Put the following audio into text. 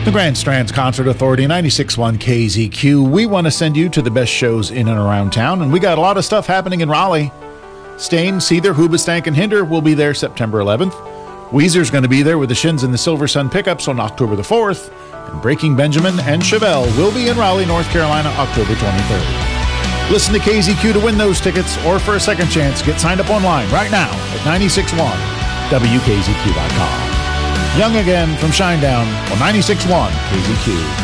The Grand Strands Concert Authority, 96.1 KZQ. We want to send you to the best shows in and around town, and we got a lot of stuff happening in Raleigh. Stain, Seether, Hoobastank, and Hinder will be there September 11th. Weezer's going to be there with the Shins and the Silver Sun Pickups on October the 4th. And Breaking Benjamin and Chevelle will be in Raleigh, North Carolina, October 23rd. Listen to KZQ to win those tickets, or for a second chance, get signed up online right now at 96.1WKZQ.com. Young again from Shinedown on 96.1 KZQ.